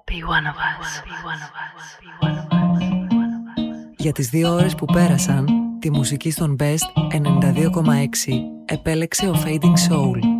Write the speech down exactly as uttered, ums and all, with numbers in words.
Για τις δύο ώρες που πέρασαν, τη μουσική στον Best ενενήντα δύο κόμμα έξι επέλεξε ο Fading Soul.